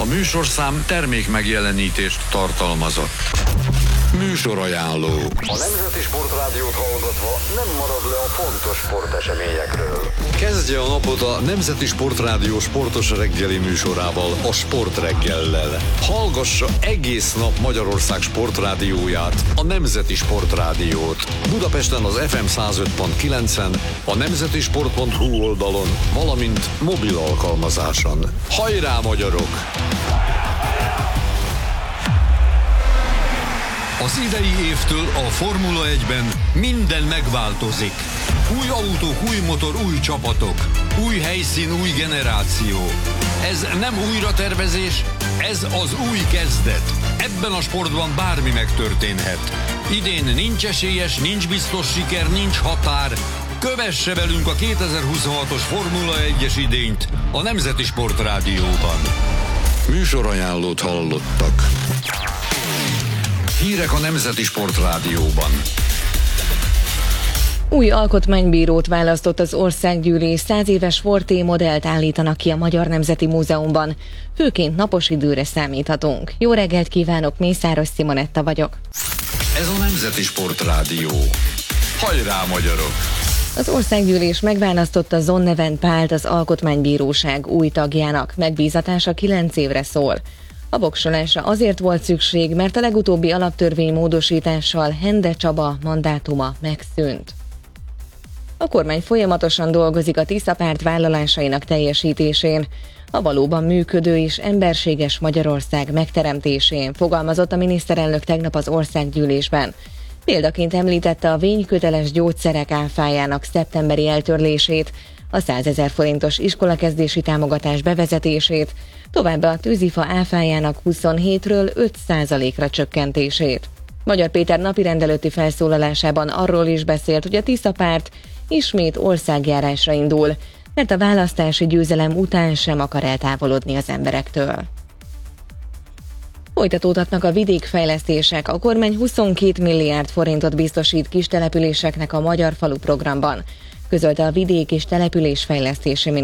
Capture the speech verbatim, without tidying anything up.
A műsorszám termék megjelenítést tartalmazott. Műsorajánló. A Nemzeti Sportrádiót hallgatva nem marad le a fontos sporteseményekről. Kezdje a napot a Nemzeti Sportrádió sportos reggeli műsorával, a Sportreggellel. Hallgassa egész nap Magyarország sportrádióját, a Nemzeti Sportrádiót. Budapesten az ef em száz öt pont kilencen, a nemzetisport pont hu oldalon, valamint mobil alkalmazáson. Hajrá, magyarok! Az idei évtől a Formula egyben minden megváltozik. Új autók, új motor, új csapatok. Új helyszín, új generáció. Ez nem újratervezés, ez az új kezdet. Ebben a sportban bármi megtörténhet. Idén nincs esélyes, nincs biztos siker, nincs határ. Kövesse velünk a kétezer-huszonhatos Formula egyes idényt a Nemzeti Sportrádióban. Műsorajánlót hallottak. Hírek a Nemzeti Sportrádióban. Új alkotmánybírót választott az országgyűlés, száz éves Forté modellt állítanak ki a Magyar Nemzeti Múzeumban. Főként napos időre számíthatunk. Jó reggelt kívánok, Mészáros Simonetta vagyok. Ez a Nemzeti Sportrádió. Hajrá, magyarok! Az országgyűlés megválasztotta Zonneven Pált az Alkotmánybíróság új tagjának. Megbízatása kilenc évre szól. A voksolásra azért volt szükség, mert a legutóbbi alaptörvény módosítással Hende Csaba mandátuma megszűnt. A kormány folyamatosan dolgozik a Tisza párt vállalásainak teljesítésén, a valóban működő és emberséges Magyarország megteremtésén, fogalmazott a miniszterelnök tegnap az országgyűlésben. Példaként említette a vényköteles gyógyszerek áfájának szeptemberi eltörlését, a százezer forintos iskolakezdési támogatás bevezetését, továbbá a tűzifa áfájának huszonhétről öt százalékra csökkentését. Magyar Péter napirendelőtti felszólalásában arról is beszélt, hogy a Tisza párt ismét országjárásra indul, mert a választási győzelem után sem akar eltávolodni az emberektől. Folytatódhatnak a vidékfejlesztések, a kormány huszonkét milliárd forintot biztosít kistelepüléseknek a Magyar Falu programban, közölte a Vidék- és Településfejlesztési